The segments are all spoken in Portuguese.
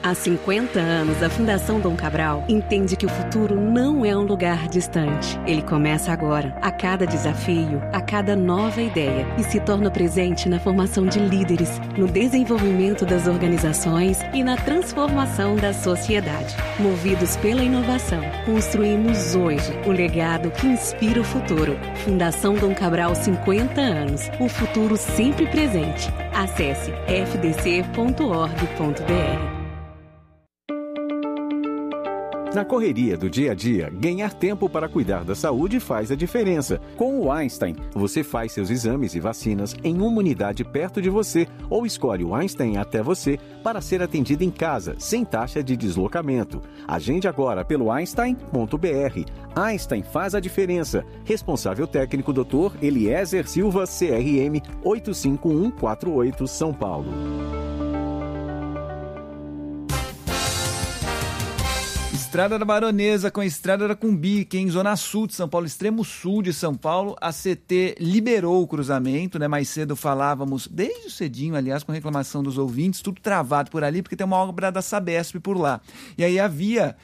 Há 50 anos, a Fundação Dom Cabral entende que o futuro não é um lugar distante. Ele começa agora, a cada desafio, a cada nova ideia, e se torna presente na formação de líderes, no desenvolvimento das organizações e na transformação da sociedade. Movidos pela inovação, construímos hoje o legado que inspira o futuro. Fundação Dom Cabral, 50 anos. O futuro sempre presente. Acesse fdc.org.br. Na correria do dia a dia, ganhar tempo para cuidar da saúde faz a diferença. Com o Einstein, você faz seus exames e vacinas em uma unidade perto de você ou escolhe o Einstein até você para ser atendido em casa, sem taxa de deslocamento. Agende agora pelo einstein.br. Einstein faz a diferença. Responsável técnico Dr. Eliezer Silva, CRM 85148, São Paulo. Estrada da Baronesa com a Estrada da Cumbica, em Zona Sul de São Paulo, extremo sul de São Paulo. A CT liberou o cruzamento, né? Mais cedo falávamos, desde cedinho, aliás, com reclamação dos ouvintes, tudo travado por ali, porque tem uma obra da Sabesp por lá. E aí havia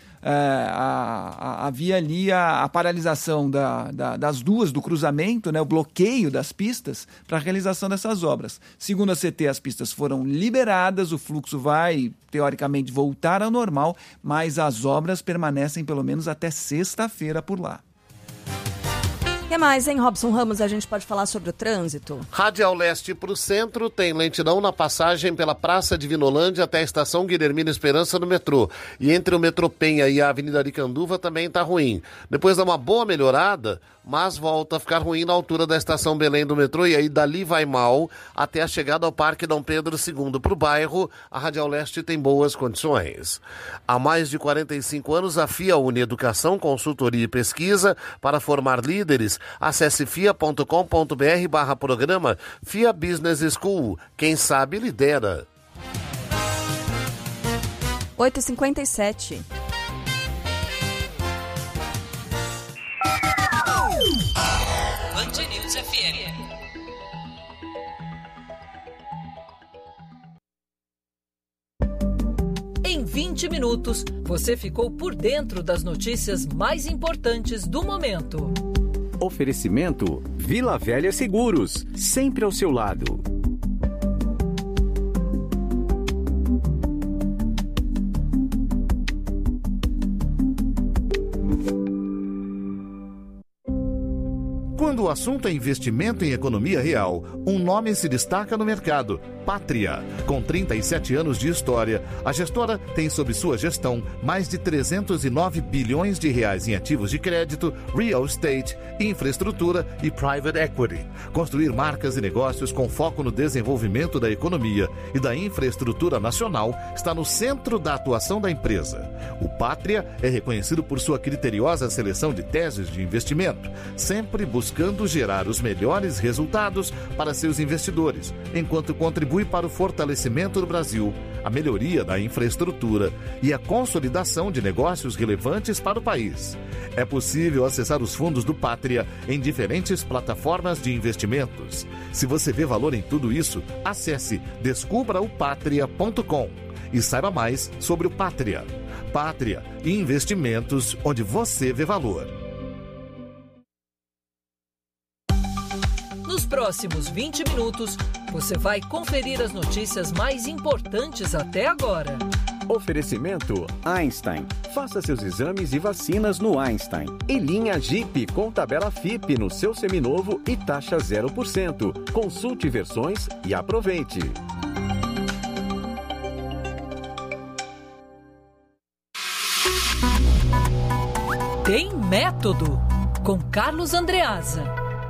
ali a paralisação das duas do cruzamento, né, o bloqueio das pistas para a realização dessas obras. Segundo a CT, as pistas foram liberadas, o fluxo vai, teoricamente, voltar ao normal, mas as obras permanecem pelo menos até sexta-feira por lá. O que mais, hein, Robson Ramos? A gente pode falar sobre o trânsito? Radial Leste para o centro, tem lentidão na passagem pela Praça de Vinolândia até a Estação Guilhermina Esperança no metrô. E entre o metrô Penha e a Avenida Aricanduva também está ruim. Depois dá uma boa melhorada, mas volta a ficar ruim na altura da Estação Belém do metrô, e aí dali vai mal até a chegada ao Parque Dom Pedro II. Para o bairro, a Radial Leste tem boas condições. Há mais de 45 anos, a FIA une Educação, Consultoria e Pesquisa para formar líderes. Acesse fia.com.br/programa FIA Business School. Quem sabe lidera. 8h57. Band News FM. Em 20 minutos, você ficou por dentro das notícias mais importantes do momento. Oferecimento Vila Velha Seguros, sempre ao seu lado. Quando o assunto é investimento em economia real, um nome se destaca no mercado: Pátria. Com 37 anos de história, a gestora tem sob sua gestão mais de 309 bilhões de reais em ativos de crédito, real estate, infraestrutura e private equity. Construir marcas e negócios com foco no desenvolvimento da economia e da infraestrutura nacional está no centro da atuação da empresa. O Pátria é reconhecido por sua criteriosa seleção de teses de investimento, sempre buscando gerar os melhores resultados para seus investidores, enquanto contribui para o fortalecimento do Brasil, a melhoria da infraestrutura e a consolidação de negócios relevantes para o país. É possível acessar os fundos do Pátria em diferentes plataformas de investimentos. Se você vê valor em tudo isso, acesse descubraopatria.com e saiba mais sobre o Pátria. Pátria, investimentos onde você vê valor. Nos próximos 20 minutos, você vai conferir as notícias mais importantes até agora. Oferecimento Einstein. Faça seus exames e vacinas no Einstein. E linha Jeep com tabela FIP no seu seminovo e taxa 0%. Consulte versões e aproveite. Tem Método, com Carlos Andreasa.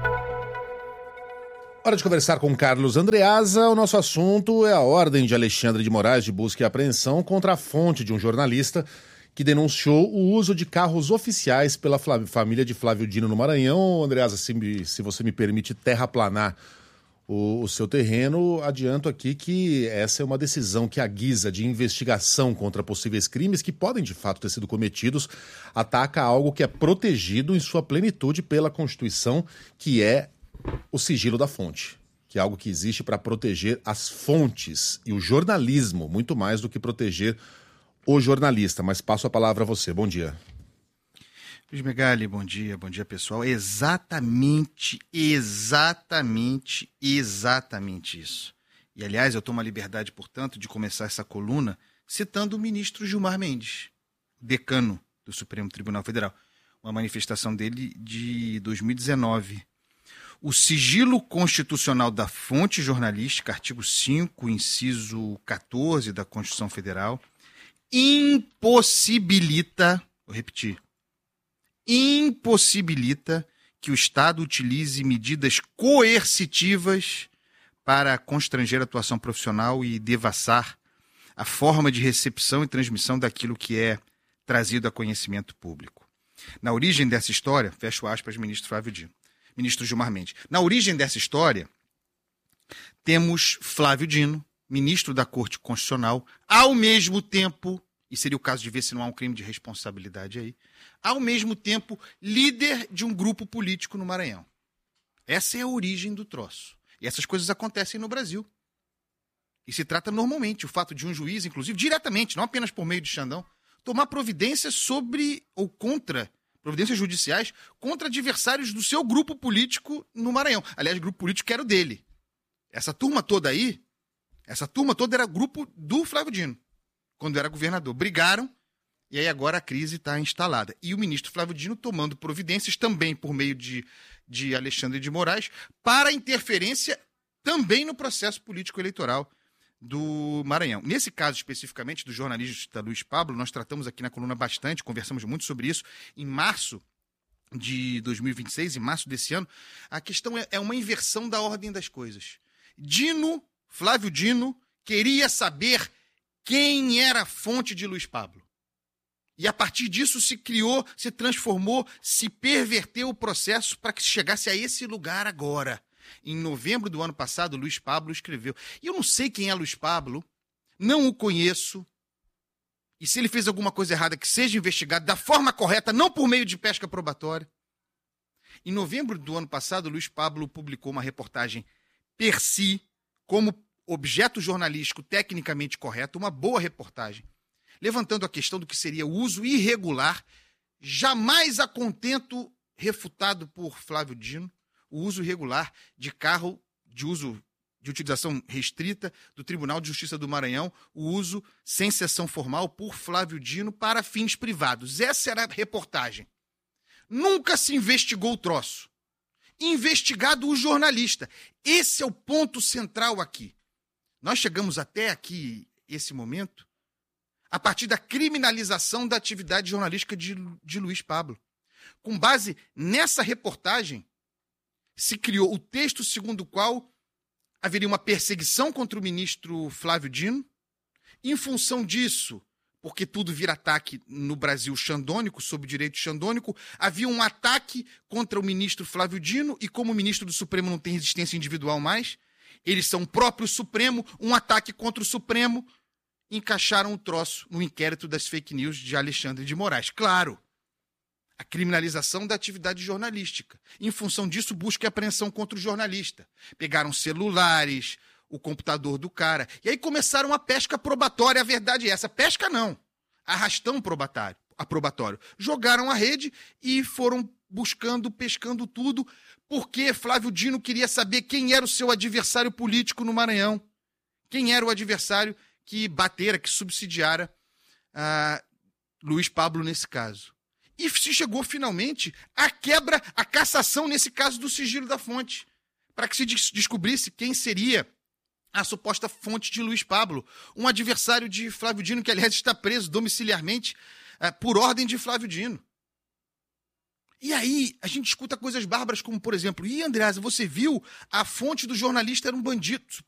Hora de conversar com Carlos Andreasa. O nosso assunto é a ordem de Alexandre de Moraes de busca e apreensão contra a fonte de um jornalista que denunciou o uso de carros oficiais pela família de Flávio Dino no Maranhão. Andreasa, se você me permite terraplanar o seu terreno, adianto aqui que essa é uma decisão que, à guisa de investigação contra possíveis crimes que podem de fato ter sido cometidos, ataca algo que é protegido em sua plenitude pela Constituição, que é o sigilo da fonte, que é algo que existe para proteger as fontes e o jornalismo, muito mais do que proteger o jornalista, mas passo a palavra a você. Bom dia. Luiz Megali, bom dia pessoal. Exatamente isso. E aliás, eu tomo a liberdade, portanto, de começar essa coluna citando o ministro Gilmar Mendes, decano do Supremo Tribunal Federal. Uma manifestação dele de 2019. O sigilo constitucional da fonte jornalística, artigo 5, inciso 14 da Constituição Federal, impossibilita, vou repetir, impossibilita que o Estado utilize medidas coercitivas para constranger a atuação profissional e devassar a forma de recepção e transmissão daquilo que é trazido a conhecimento público. Na origem dessa história, fecho aspas, ministro Gilmar Mendes. Na origem dessa história, temos Flávio Dino, ministro da Corte Constitucional, ao mesmo tempo, e seria o caso de ver se não há um crime de responsabilidade aí, ao mesmo tempo, líder de um grupo político no Maranhão. Essa é a origem do troço. E essas coisas acontecem no Brasil. E se trata normalmente o fato de um juiz, inclusive, diretamente, não apenas por meio de Xandão, tomar providências sobre ou contra, providências judiciais, contra adversários do seu grupo político no Maranhão. Aliás, o grupo político que era o dele. Essa turma toda era grupo do Flávio Dino, quando era governador. Brigaram, e aí agora a crise está instalada. E o ministro Flávio Dino tomando providências também por meio de Alexandre de Moraes para interferência também no processo político-eleitoral do Maranhão. Nesse caso especificamente do jornalista Luiz Pablo, nós tratamos aqui na coluna bastante, conversamos muito sobre isso. Em março de 2026, em março desse ano, a questão é uma inversão da ordem das coisas. Flávio Dino, queria saber quem era a fonte de Luiz Pablo. E a partir disso se criou, se transformou, se perverteu o processo para que se chegasse a esse lugar agora. Em novembro do ano passado, Luiz Pablo escreveu. E eu não sei quem é Luiz Pablo, não o conheço. E se ele fez alguma coisa errada, que seja investigado da forma correta, não por meio de pesca probatória. Em novembro do ano passado, Luiz Pablo publicou uma reportagem per si, como objeto jornalístico tecnicamente correto, uma boa reportagem, levantando a questão do que seria o uso irregular, jamais a contento refutado por Flávio Dino, o uso irregular de carro de utilização restrita do Tribunal de Justiça do Maranhão, o uso sem sessão formal por Flávio Dino para fins privados. Essa era a reportagem. Nunca se investigou o troço. Investigado o jornalista. Esse é o ponto central aqui. Nós chegamos até aqui, esse momento, a partir da criminalização da atividade jornalística de Luiz Pablo. Com base nessa reportagem, se criou o texto segundo o qual haveria uma perseguição contra o ministro Flávio Dino. Em função disso, porque tudo vira ataque no Brasil xandônico, sob direito xandônico, havia um ataque contra o ministro Flávio Dino, e como o ministro do Supremo não tem resistência individual mais, eles são o próprio Supremo, um ataque contra o Supremo, encaixaram o troço no inquérito das fake news de Alexandre de Moraes. Claro, a criminalização da atividade jornalística. Em função disso, busca e apreensão contra o jornalista. Pegaram celulares, o computador do cara, e aí começaram a pesca probatória. A verdade é essa, pesca não, arrastão probatório. Jogaram a rede e foram buscando, pescando tudo, porque Flávio Dino queria saber quem era o seu adversário político no Maranhão, quem era o adversário que batera, que subsidiara Luiz Pablo nesse caso. E se chegou finalmente à quebra, à cassação nesse caso do sigilo da fonte, para que se descobrisse quem seria a suposta fonte de Luiz Pablo, um adversário de Flávio Dino, que aliás está preso domiciliarmente por ordem de Flávio Dino. E aí a gente escuta coisas bárbaras como, por exemplo, Andreasa, você viu? A fonte do jornalista era um bandido,